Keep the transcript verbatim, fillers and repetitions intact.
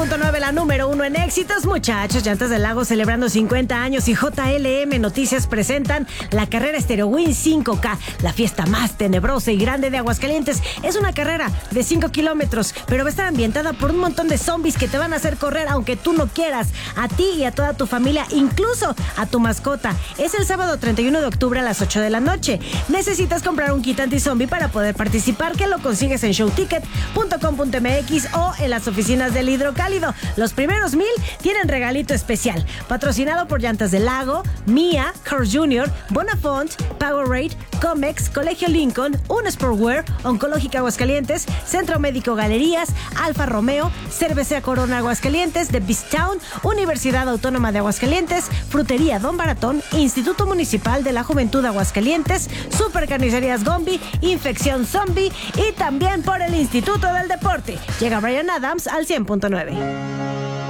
punto nueve, la número uno en éxitos. Muchachos, Llantas del Lago celebrando cincuenta años y J L M Noticias presentan la carrera Stereo Win cinco K, la fiesta más tenebrosa y grande de Aguascalientes. Es una carrera de cinco kilómetros, pero va a estar ambientada por un montón de zombies que te van a hacer correr aunque tú no quieras, a ti y a toda tu familia, incluso a tu mascota. Es el sábado treinta y uno de octubre a las ocho de la noche. Necesitas comprar un kit anti-zombie para poder participar, que lo consigues en showticket punto com punto m x o en las oficinas del Hidrocálido. Los primeros mil tienen regalito especial. Patrocinado por Llantas del Lago, Mia, Cars Junior, Bonafont, Powerade, Comex, Colegio Lincoln, Un Sportwear, Oncológica Aguascalientes, Centro Médico Galerías, Alfa Romeo, Cervecera Corona Aguascalientes, The Beast Town, Universidad Autónoma de Aguascalientes, Frutería Don Baratón, Instituto Municipal de la Juventud Aguascalientes, Supercarnicerías Gombi, Infección Zombie y también por el Instituto del Deporte. Llega Bryan Adams al cien punto nueve.